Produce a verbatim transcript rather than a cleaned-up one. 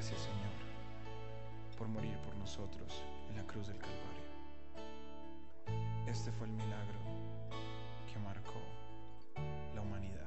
Gracias, Señor, por morir por nosotros en la cruz del Calvario. Este fue el milagro que marcó la humanidad.